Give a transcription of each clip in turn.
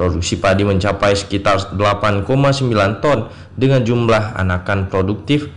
Produksi padi mencapai sekitar 8,9 ton dengan jumlah anakan produktif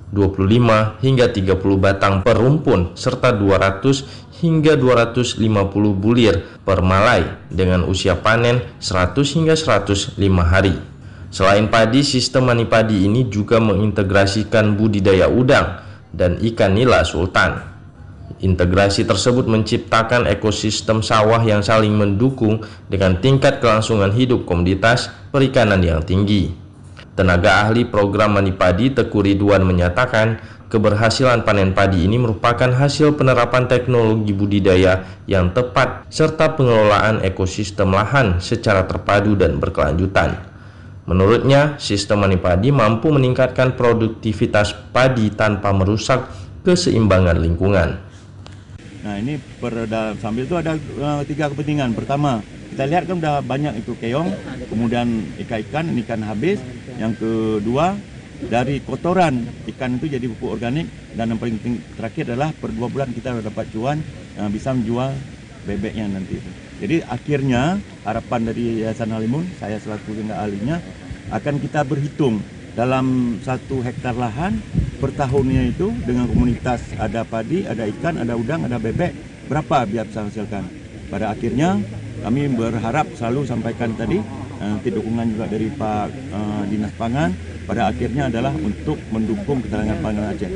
25 hingga 30 batang per rumpun serta 200 hingga 250 bulir per malai dengan usia panen 100 hingga 105 hari. Selain padi, sistem mani padi ini juga mengintegrasikan budidaya udang dan ikan nila sultan. Integrasi tersebut menciptakan ekosistem sawah yang saling mendukung dengan tingkat kelangsungan hidup komoditas perikanan yang tinggi. Tenaga ahli program mani padi Teguh Ridwan menyatakan keberhasilan panen padi ini merupakan hasil penerapan teknologi budidaya yang tepat serta pengelolaan ekosistem lahan secara terpadu dan berkelanjutan. Menurutnya, sistem mani padi mampu meningkatkan produktivitas padi tanpa merusak keseimbangan lingkungan. Nah, ini sambil itu ada 3 kepentingan. Pertama, kita lihat kan udah banyak itu keong, kemudian ikan habis. Yang kedua, dari kotoran ikan itu jadi pupuk organik, dan yang paling terakhir adalah per 2 bulan kita dapat cuan, bisa menjual bebeknya nanti itu. Jadi akhirnya harapan dari Yayasan Halimun, saya selaku tenaga ahlinya, akan kita berhitung dalam 1 hektar lahan per tahunnya itu dengan komunitas ada padi, ada ikan, ada udang, ada bebek, berapa biar bisa hasilkan. Pada akhirnya kami berharap selalu sampaikan tadi, nanti dukungan juga dari Pak Dinas Pangan, pada akhirnya adalah untuk mendukung ketahanan pangan Aceh.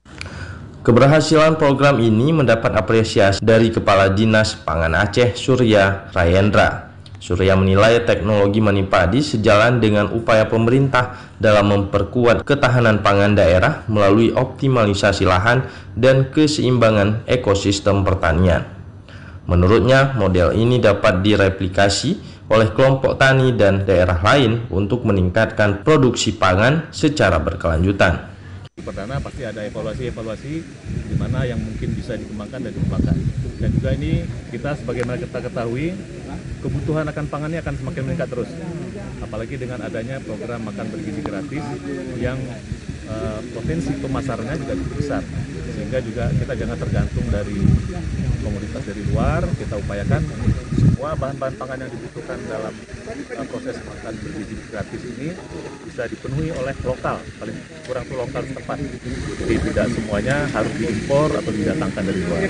Keberhasilan program ini mendapat apresiasi dari Kepala Dinas Pangan Aceh, Surya Rayendra. Surya menilai teknologi mani padi sejalan dengan upaya pemerintah dalam memperkuat ketahanan pangan daerah melalui optimalisasi lahan dan keseimbangan ekosistem pertanian. Menurutnya, model ini dapat direplikasi oleh kelompok tani dan daerah lain untuk meningkatkan produksi pangan secara berkelanjutan. Pertama pasti ada evaluasi di mana yang mungkin bisa dikembangkan dan dikembangkan. Dan juga ini kita sebagaimana kita ketahui, kebutuhan akan pangannya akan semakin meningkat terus. Apalagi dengan adanya program makan bergizi gratis yang potensi pemasarannya juga cukup besar. Sehingga juga kita jangan tergantung dari komoditas dari luar, kita upayakan semua bahan-bahan pangan yang dibutuhkan dalam proses makan bergizi gratis ini bisa dipenuhi oleh lokal, paling kurang tuh lokal setempat. Jadi tidak semuanya harus diimpor atau didatangkan dari luar.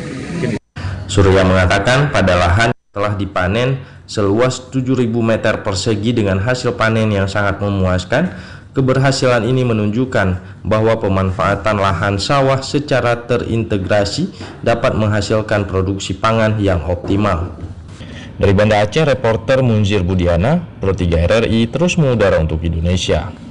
Surya mengatakan pada lahan telah dipanen seluas 7.000 meter persegi dengan hasil panen yang sangat memuaskan. Keberhasilan ini menunjukkan bahwa pemanfaatan lahan sawah secara terintegrasi dapat menghasilkan produksi pangan yang optimal. Dari Banda Aceh, reporter Munzir Budiana, Pro 3 RRI terus mengudara untuk Indonesia.